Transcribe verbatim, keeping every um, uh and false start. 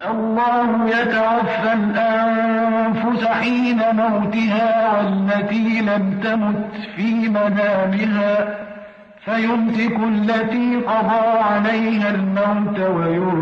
الله يتوفى الأنفس حين موتها والتي لم تمت في منامها فيمسك التي قضى عليها الموت ويرسل